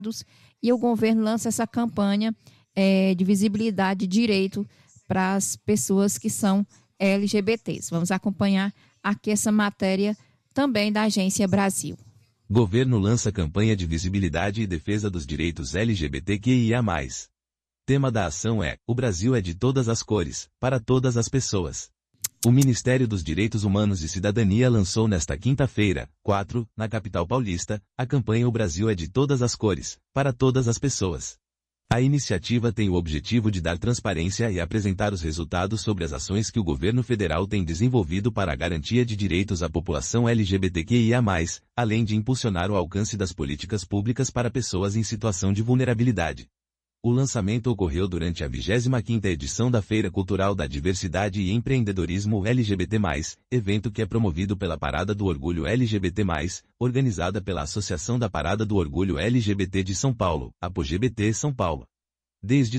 e o governo lança essa campanha de visibilidade de direito para as pessoas que são LGBTs. Vamos acompanhar aqui essa matéria também da Agência Brasil. Governo lança campanha de visibilidade e defesa dos direitos LGBTQIA+. Tema da ação é: o Brasil é de todas as cores, para todas as pessoas. O Ministério dos Direitos Humanos e Cidadania lançou nesta quinta-feira, 4, na capital paulista, a campanha O Brasil é de todas as cores, para todas as pessoas. A iniciativa tem o objetivo de dar transparência e apresentar os resultados sobre as ações que o governo federal tem desenvolvido para a garantia de direitos à população LGBTQIA+, além de impulsionar o alcance das políticas públicas para pessoas em situação de vulnerabilidade. O lançamento ocorreu durante a 25ª edição da Feira Cultural da Diversidade e Empreendedorismo LGBT+, evento que é promovido pela Parada do Orgulho LGBT+, organizada pela Associação da Parada do Orgulho LGBT de São Paulo, APOGBT São Paulo. Desde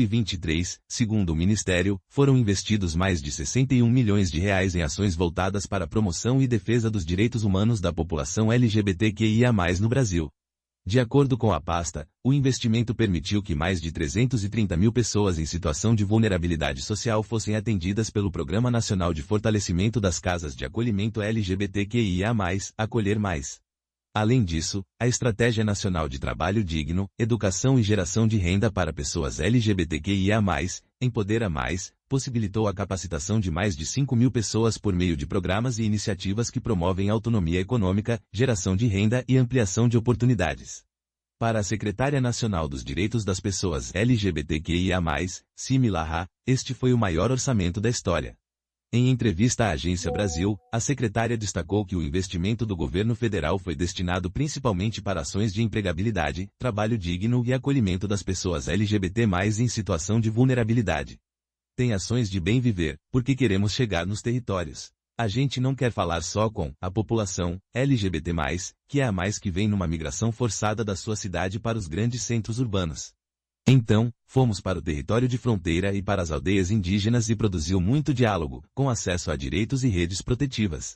2023, segundo o Ministério, foram investidos mais de R$ 61 milhões em ações voltadas para a promoção e defesa dos direitos humanos da população LGBTQIA+, no Brasil. De acordo com a pasta, o investimento permitiu que mais de 330 mil pessoas em situação de vulnerabilidade social fossem atendidas pelo Programa Nacional de Fortalecimento das Casas de Acolhimento LGBTQIA+, Acolher Mais. Além disso, a Estratégia Nacional de Trabalho Digno, Educação e Geração de Renda para Pessoas LGBTQIA+, Empodera Mais, possibilitou a capacitação de mais de 5 mil pessoas por meio de programas e iniciativas que promovem autonomia econômica, geração de renda e ampliação de oportunidades. Para a Secretária Nacional dos Direitos das Pessoas LGBTQIA+, Simi Lahá, este foi o maior orçamento da história. Em entrevista à Agência Brasil, a secretária destacou que o investimento do governo federal foi destinado principalmente para ações de empregabilidade, trabalho digno e acolhimento das pessoas LGBT+, em situação de vulnerabilidade. Tem ações de bem viver, porque queremos chegar nos territórios. A gente não quer falar só com a população LGBT+, que é a mais que vem numa migração forçada da sua cidade para os grandes centros urbanos. Então, fomos para o território de fronteira e para as aldeias indígenas e produziu muito diálogo, com acesso a direitos e redes protetivas.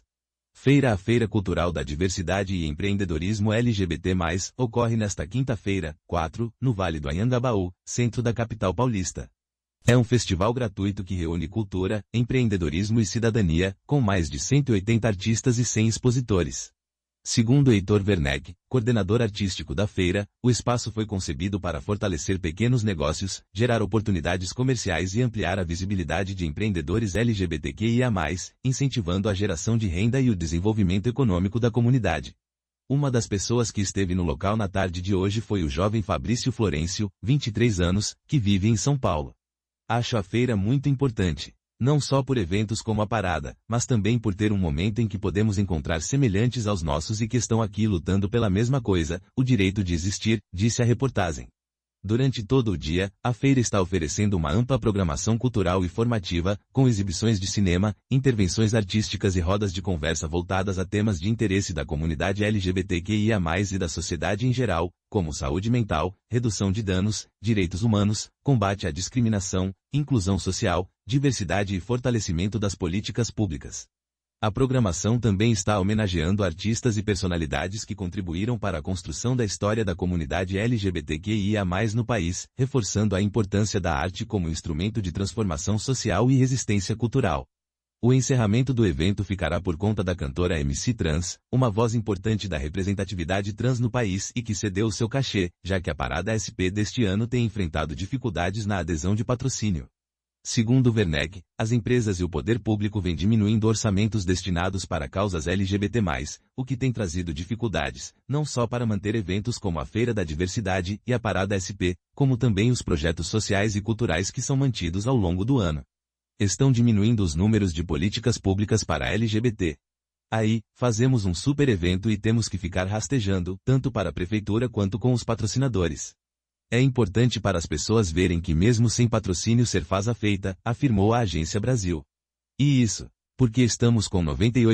A Feira Cultural da Diversidade e Empreendedorismo LGBT+, ocorre nesta quinta-feira, 4, no Vale do Anhangabaú, centro da capital paulista. É um festival gratuito que reúne cultura, empreendedorismo e cidadania, com mais de 180 artistas e 100 expositores. Segundo Heitor Werneck, coordenador artístico da feira, o espaço foi concebido para fortalecer pequenos negócios, gerar oportunidades comerciais e ampliar a visibilidade de empreendedores LGBTQIA+, incentivando a geração de renda e o desenvolvimento econômico da comunidade. Uma das pessoas que esteve no local na tarde de hoje foi o jovem Fabrício Florencio, 23 anos, que vive em São Paulo. Acho a feira muito importante. Não só por eventos como a parada, mas também por ter um momento em que podemos encontrar semelhantes aos nossos e que estão aqui lutando pela mesma coisa, o direito de existir, disse a reportagem. Durante todo o dia, a feira está oferecendo uma ampla programação cultural e formativa, com exibições de cinema, intervenções artísticas e rodas de conversa voltadas a temas de interesse da comunidade LGBTQIA+, e da sociedade em geral, como saúde mental, redução de danos, direitos humanos, combate à discriminação, inclusão social, diversidade e fortalecimento das políticas públicas. A programação também está homenageando artistas e personalidades que contribuíram para a construção da história da comunidade LGBTQIA+, no país, reforçando a importância da arte como instrumento de transformação social e resistência cultural. O encerramento do evento ficará por conta da cantora MC Trans, uma voz importante da representatividade trans no país e que cedeu seu cachê, já que a Parada SP deste ano tem enfrentado dificuldades na adesão de patrocínio. Segundo Werneck, as empresas e o poder público vêm diminuindo orçamentos destinados para causas LGBT+, o que tem trazido dificuldades, não só para manter eventos como a Feira da Diversidade e a Parada SP, como também os projetos sociais e culturais que são mantidos ao longo do ano. Estão diminuindo os números de políticas públicas para LGBT. Aí, fazemos um super evento e temos que ficar rastejando, tanto para a prefeitura quanto com os patrocinadores. É importante para as pessoas verem que mesmo sem patrocínio ser faz a feita, afirmou a Agência Brasil. E isso, porque estamos com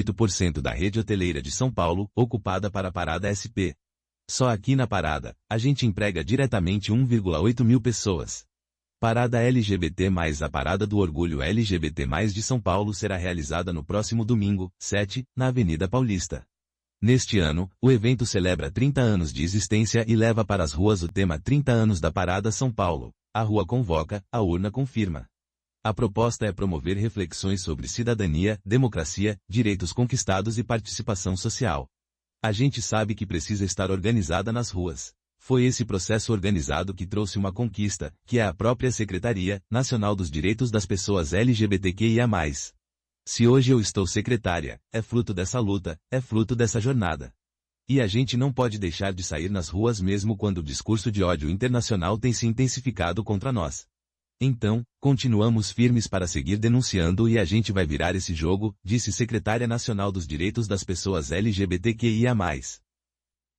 98% da rede hoteleira de São Paulo ocupada para a Parada SP. Só aqui na Parada, a gente emprega diretamente 1,8 mil pessoas. Parada LGBT+, a Parada do Orgulho LGBT+, de São Paulo será realizada no próximo domingo, 7, na Avenida Paulista. Neste ano, o evento celebra 30 anos de existência e leva para as ruas o tema 30 anos da Parada São Paulo. A rua convoca, a urna confirma. A proposta é promover reflexões sobre cidadania, democracia, direitos conquistados e participação social. A gente sabe que precisa estar organizada nas ruas. Foi esse processo organizado que trouxe uma conquista, que é a própria Secretaria Nacional dos Direitos das Pessoas LGBTQIA+. Se hoje eu estou secretária, é fruto dessa luta, é fruto dessa jornada. E a gente não pode deixar de sair nas ruas mesmo quando o discurso de ódio internacional tem se intensificado contra nós. Então, continuamos firmes para seguir denunciando e a gente vai virar esse jogo, disse Secretária Nacional dos Direitos das Pessoas LGBTQIA+.